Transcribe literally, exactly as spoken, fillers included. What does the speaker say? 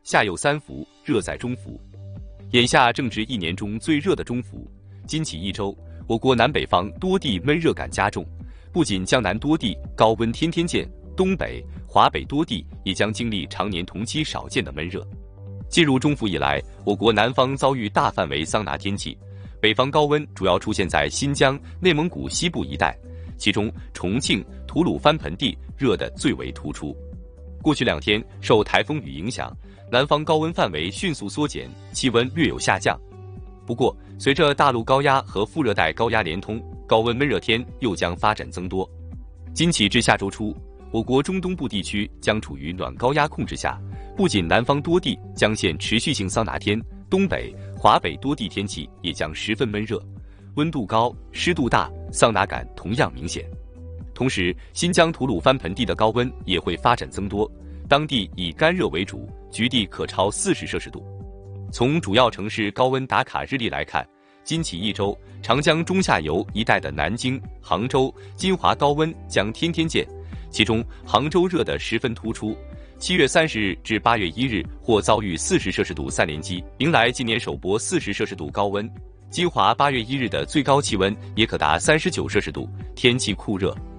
夏有三伏，热在中伏。眼下正值一年中最热的中伏，今起一周，我国南北方多地闷热感加重，不仅江南多地高温天天见，东北、华北多地也将经历常年同期少见的闷热。进入中伏以来，我国南方遭遇大范围桑拿天气，北方高温主要出现在新疆、内蒙古西部一带，其中重庆、吐鲁番盆地热得最为突出。过去两天，受台风雨影响，南方高温范围迅速缩减，气温略有下降。不过，随着大陆高压和副热带高压连通，高温闷热天又将发展增多。今起至下周初，我国中东部地区将处于暖高压控制下，不仅南方多地将现持续性桑拿天，东北、华北多地天气也将十分闷热，温度高、湿度大，桑拿感同样明显。同时，新疆吐鲁番盆地的高温也会发展增多，当地以干热为主，局地可超四十摄氏度。从主要城市高温打卡日历来看，今起一周，长江中下游一带的南京、杭州、金华高温将天天见，其中杭州热得十分突出，七月三十日至八月一日或遭遇四十摄氏度三连击，迎来今年首波四十摄氏度高温。金华八月一日的最高气温也可达三十九摄氏度，天气酷热。